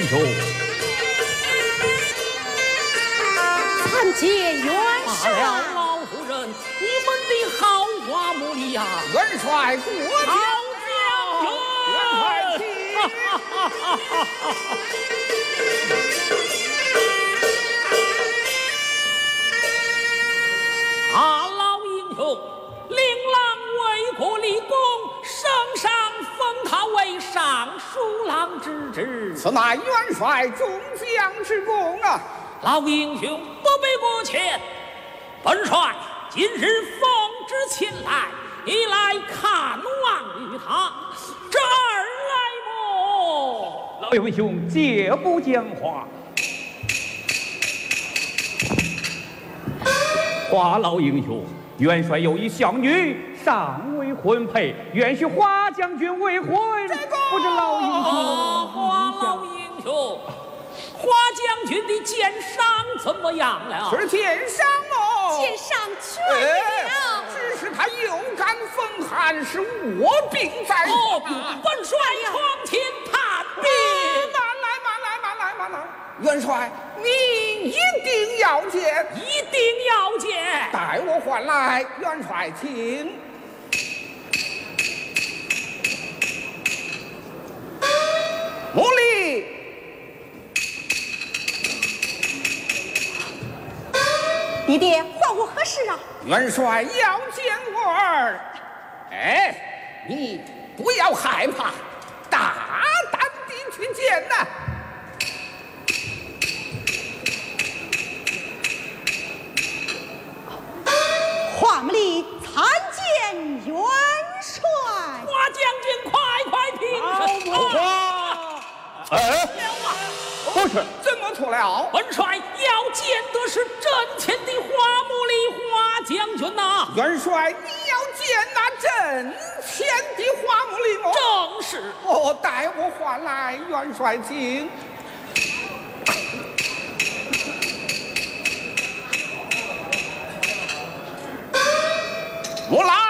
兄， 参见元帅。 罢了，老夫人，你们的好花木里呀， 元帅过好奖， 将军， 元帅啊，老英雄，令郎为国立功，圣上封他为尚书郎之职。 此乃元帅中将之功啊！ 老英雄不必过谦，本帅今日奉旨前来，一来看望于他，这二来么？ 老英雄借不讲话。华老英雄，元帅有一小女尚未婚配，愿许华将军为婚。不知老英雄华老英雄，华将军的剑伤怎么样了？ 是剑伤哦， 剑伤痊愈了。 只是他有感风寒，是卧病在床啊。 本帅床前探病。 慢来，元帅，你一定要见， 一定要见。 待我唤来，元帅请。木里， 弟弟，唤我何事啊？ 元帅要见我儿。哎，你不要害怕，大胆地去见呐。 华木里参见元帅。 华将军，快平身！ 不是， 怎么错了？ 本帅要见的是阵前的花木里华将军呐。 元帅，你要见那阵前的花木里吗？ 正是。 哦，待我唤来，元帅请。木兰。